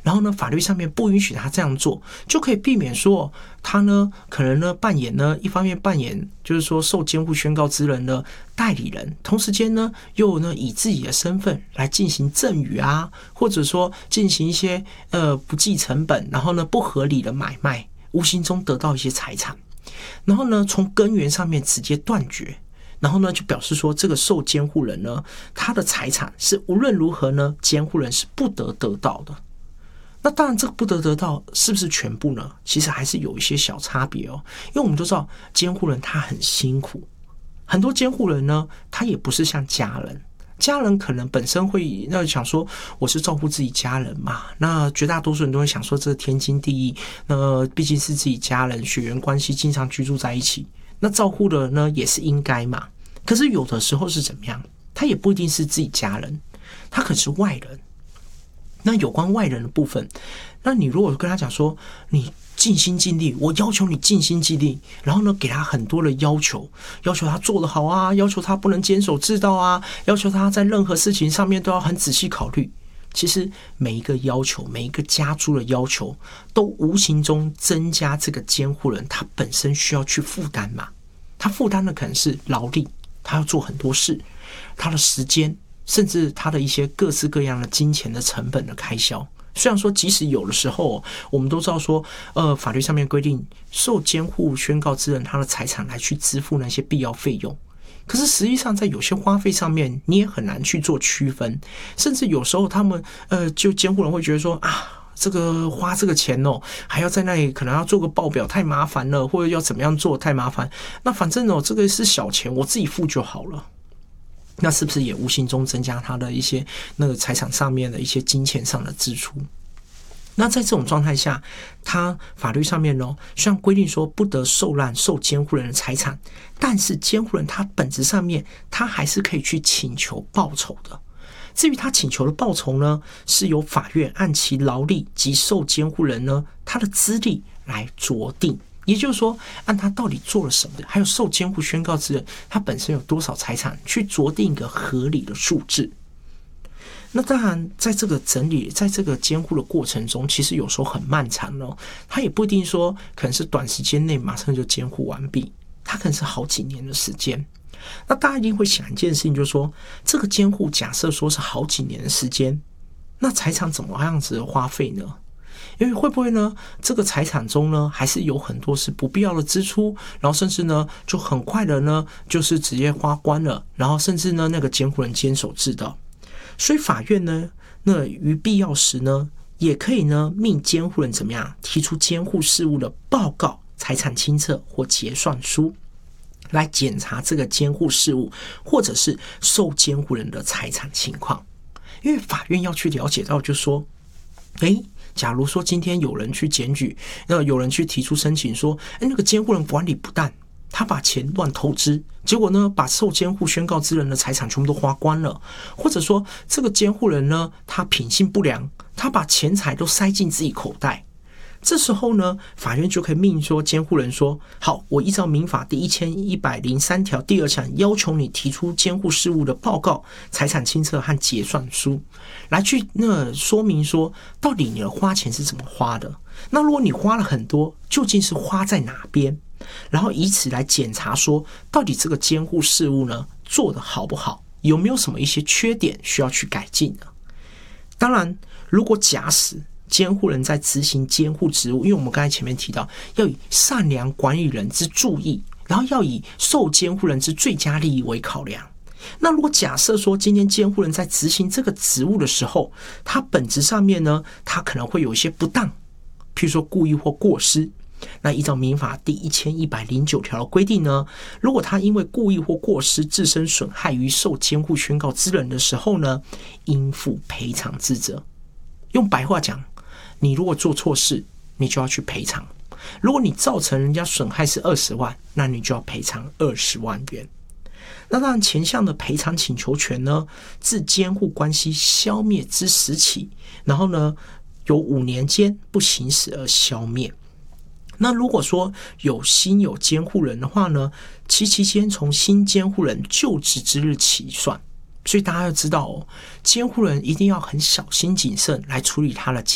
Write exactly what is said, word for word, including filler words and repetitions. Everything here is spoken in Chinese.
然后呢法律上面不允许他这样做，就可以避免说他呢可能呢扮演呢一方面扮演就是说受监护宣告之人的代理人，同时间呢又呢以自己的身份来进行赠与啊，或者说进行一些呃不计成本，然后呢不合理的买卖，无形中得到一些财产，然后呢从根源上面直接断绝。然后呢，就表示说，这个受监护人呢，他的财产是无论如何呢，监护人是不得得到的。那当然，这个不得得到是不是全部呢？其实还是有一些小差别哦。因为我们都知道，监护人他很辛苦，很多监护人呢，他也不是像家人。家人可能本身会那想说，我是照顾自己家人嘛。那绝大多数人都会想说，这天经地义。那毕竟是自己家人，血缘关系，经常居住在一起。那照顾的呢也是应该嘛，可是有的时候是怎么样？他也不一定是自己家人，他可是外人。那有关外人的部分，那你如果跟他讲说，你尽心尽力，我要求你尽心尽力，然后呢给他很多的要求，要求他做得好啊，要求他不能坚守自盗啊，要求他在任何事情上面都要很仔细考虑。其实每一个要求，每一个家猪的要求，都无形中增加这个监护人他本身需要去负担嘛。他负担的可能是劳力，他要做很多事，他的时间，甚至他的一些各式各样的金钱的成本的开销。虽然说，即使有的时候我们都知道说，呃，法律上面规定受监护宣告之人他的财产来去支付那些必要费用。可是实际上在有些花费上面你也很难去做区分，甚至有时候他们呃，就监护人会觉得说啊，这个花这个钱哦，还要在那里可能要做个报表太麻烦了，或者要怎么样做太麻烦，那反正哦这个是小钱，我自己付就好了。那是不是也无形中增加他的一些那个财产上面的一些金钱上的支出？那在这种状态下，他法律上面呢，虽然规定说不得受滥受监护人的财产，但是监护人他本质上面他还是可以去请求报酬的。至于他请求的报酬呢，是由法院按其劳力及受监护人呢他的资历来酌定。也就是说，按他到底做了什么，还有受监护宣告之人他本身有多少财产，去酌定一个合理的数字。那当然在这个整理在这个监护的过程中，其实有时候很漫长哦，他也不一定说可能是短时间内马上就监护完毕，他可能是好几年的时间。那大家一定会想一件事情，就是说这个监护假设说是好几年的时间，那财产怎么样子的花费呢？因为会不会呢这个财产中呢还是有很多是不必要的支出，然后甚至呢就很快的呢就是直接花光了，然后甚至呢那个监护人坚守自盗。所以法院呢，那于必要时呢，也可以呢命监护人怎么样提出监护事务的报告、财产清册或结算书，来检查这个监护事务或者是受监护人的财产情况。因为法院要去了解到，就是说，诶，假如说今天有人去检举，那有人去提出申请说，诶，那个监护人管理不当，他把钱乱投资，结果呢把受监护宣告之人的财产全部都花光了，或者说这个监护人呢他品性不良，他把钱财都塞进自己口袋。这时候呢法院就可以命说监护人说，好，我依照民法第一千一百零三条第二项要求你提出监护事务的报告、财产清册和结算书，来去那说明说到底你的花钱是怎么花的。那如果你花了很多，究竟是花在哪边，然后以此来检查说到底这个监护事务呢做得好不好，有没有什么一些缺点需要去改进的。当然如果假使监护人在执行监护职务，因为我们刚才前面提到要以善良管理人之注意，然后要以受监护人之最佳利益为考量。那如果假设说今天监护人在执行这个职务的时候，他本质上面呢他可能会有一些不当，譬如说故意或过失，那依照民法第一千一百零九条的规定呢，如果他因为故意或过失自身损害于受监护宣告之人的时候呢，应负赔偿之责。用白话讲，你如果做错事，你就要去赔偿。如果你造成人家损害是二十万，那你就要赔偿二十万元。那当然前项的赔偿请求权呢，自监护关系消灭之时起，然后呢有五年间不行使而消灭。那如果说有新有监护人的话呢，其期间从新监护人就职之日起算。所以大家要知道哦，监护人一定要很小心谨慎来处理他的监